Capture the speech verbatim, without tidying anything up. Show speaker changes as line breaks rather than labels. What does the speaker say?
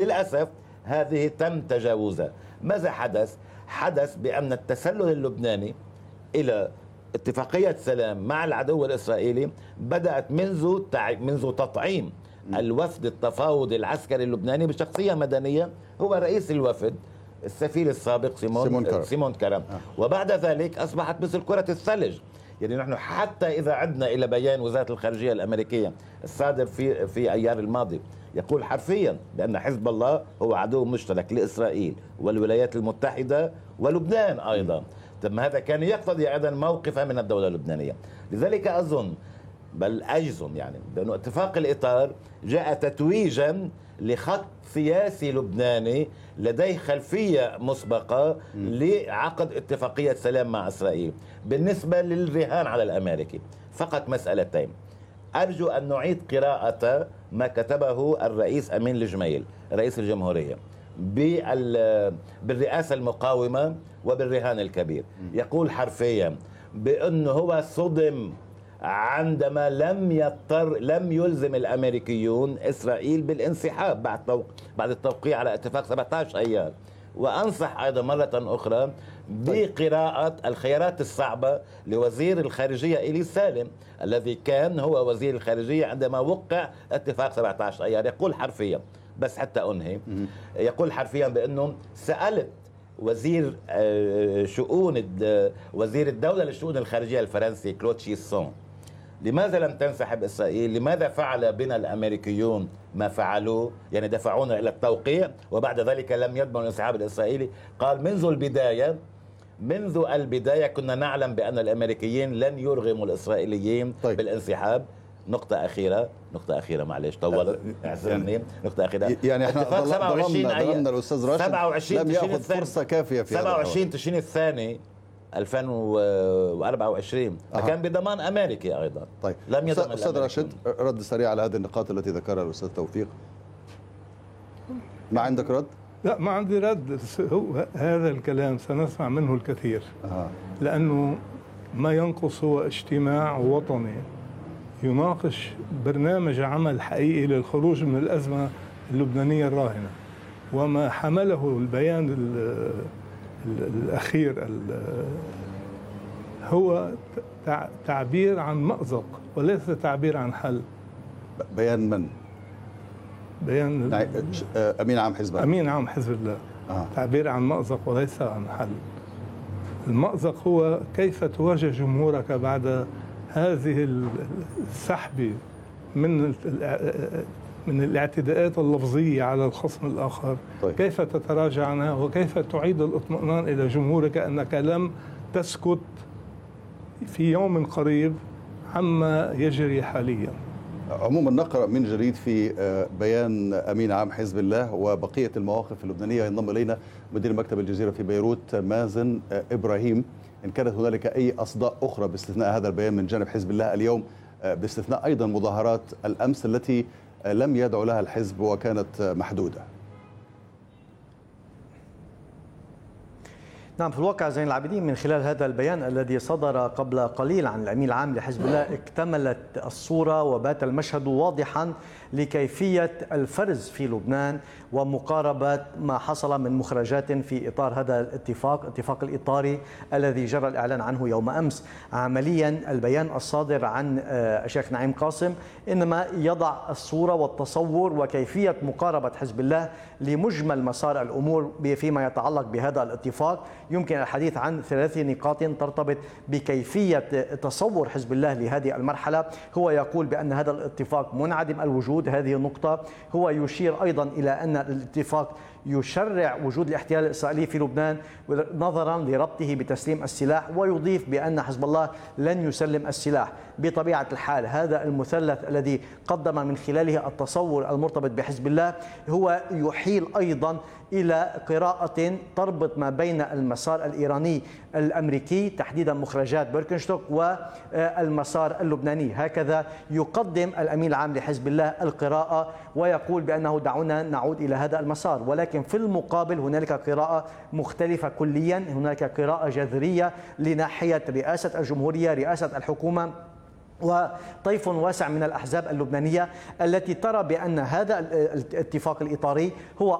للأسف هذه تم تجاوزها. ماذا حدث؟ حدث بأن التسلل اللبناني إلى اتفاقية سلام مع العدو الإسرائيلي بدأت منذ تع... منذ تطعيم الوفد التفاوضي العسكري اللبناني بشخصية مدنية هو رئيس الوفد السفير السابق سيمون سيمون كرم, سيمون كرم. آه. وبعد ذلك أصبحت مثل كرة الثلج. يعني نحن حتى إذا عدنا إلى بيان وزارة الخارجية الأمريكية الصادر في في أيار الماضي يقول حرفيا بأن حزب الله هو عدو مشترك لإسرائيل والولايات المتحدة ولبنان أيضا. طب هذا كان يقتضي أيضا موقفا من الدولة اللبنانية. لذلك أظن بل أجزم يعني بأن اتفاق الإطار جاء تتويجا لخط سياسي لبناني لديه خلفية مسبقة لعقد اتفاقية سلام مع إسرائيل. بالنسبة للرهان على الأمريكي فقط مسألتين، أرجو أن نعيد قراءة ما كتبه الرئيس أمين الجميل رئيس الجمهورية بالرئاسة المقاومة وبالرهان الكبير. يقول حرفيا بأنه هو صدم عندما لم يضطر لم يلزم الأمريكيون إسرائيل بالانسحاب بعد توق... بعد التوقيع على اتفاق سبعة عشر أيار. وأنصح أيضا مرة أخرى بقراءة الخيارات الصعبة لوزير الخارجية إيلي سالم الذي كان هو وزير الخارجية عندما وقع اتفاق سبعة عشر أيار. يقول حرفيا بس حتى أنهي يقول حرفيا بأنه سألت وزير شؤون وزير الدولة للشؤون الخارجية الفرنسي كلود شيسون لماذا لم تنسحب إسرائيل؟ لماذا فعل بنا الأمريكيون ما فعلوا؟ يعني دفعونا إلى التوقيع وبعد ذلك لم يضمنوا الانسحاب الإسرائيلي. قال منذ البداية منذ البداية كنا نعلم بأن الأمريكيين لن يرغموا الإسرائيليين طيب. بالانسحاب. نقطة أخيرة نقطة أخيرة معلش طولت اعذرني يعني نقطة أخيرة
يعني احنا ظلمنا ظلمنا الأستاذ راشد لم يأخذ فرصة كافية في
سبعة وعشرين تشرين الثاني ألفين وأربعة وعشرين أه. كان بضمان أمريكي أيضا.
طيب لم يضمن. أستاذ راشد رد سريع على هذه النقاط التي ذكرها الأستاذ توفيق. ما عندك رد؟
لا ما عندي رد. هو هذا الكلام سنسمع منه الكثير أه. لأنه ما ينقص هو اجتماع وطني يناقش برنامج عمل حقيقي للخروج من الأزمة اللبنانية الراهنة. وما حمله البيان الأخير هو تعبير عن مأزق وليس تعبير عن حل.
بيان من؟
بيان
أمين عام حزب الله.
أمين عام حزب الله. آه. تعبير عن مأزق وليس عن حل. المأزق هو كيف تواجه جمهورك بعد هذه السحب من من الاعتداءات اللفظية على الخصم الآخر. طيب. كيف تتراجع عنها وكيف تعيد الاطمئنان إلى جمهورك أنك لم تسكت في يوم قريب عما يجري حاليا.
عموما نقرأ من جديد في بيان أمين عام حزب الله وبقية المواقف اللبنانية. ينضم إلينا مدير مكتب الجزيرة في بيروت مازن إبراهيم. إن كانت هنالك أي أصداء أخرى باستثناء هذا البيان من جانب حزب الله اليوم، باستثناء أيضا مظاهرات الأمس التي لم يدعو لها الحزب وكانت محدودة؟
نعم، في الواقع زين العابدين من خلال هذا البيان الذي صدر قبل قليل عن الأمين العام لحزب الله اكتملت الصورة وبات المشهد واضحا لكيفية الفرز في لبنان ومقاربة ما حصل من مخرجات في إطار هذا الاتفاق اتفاق الإطاري الذي جرى الإعلان عنه يوم أمس. عمليا البيان الصادر عن الشيخ نعيم قاسم إنما يضع الصورة والتصور وكيفية مقاربة حزب الله لمجمل مسار الأمور فيما يتعلق بهذا الاتفاق. يمكن الحديث عن ثلاث نقاط ترتبط بكيفية تصور حزب الله لهذه المرحلة. هو يقول بأن هذا الاتفاق منعدم الوجود، هذه النقطة. هو يشير أيضا إلى أن الاتفاق يشرع وجود الاحتلال الإسرائيلي في لبنان نظرا لربطه بتسليم السلاح، ويضيف بأن حزب الله لن يسلم السلاح. بطبيعة الحال هذا المثلث الذي قدم من خلاله التصور المرتبط بحزب الله هو يحيل أيضا إلى قراءة تربط ما بين المسار الإيراني الأمريكي تحديدا مخرجات بيركنستوك والمسار اللبناني. هكذا يقدم الأمين العام لحزب الله القراءة ويقول بأنه دعونا نعود إلى هذا المسار. ولكن في المقابل هنالك قراءة مختلفة كليا، هنالك قراءة جذرية لناحية رئاسة الجمهورية، رئاسة الحكومة، وطيف واسع من الأحزاب اللبنانية التي ترى بأن هذا الاتفاق الإطاري هو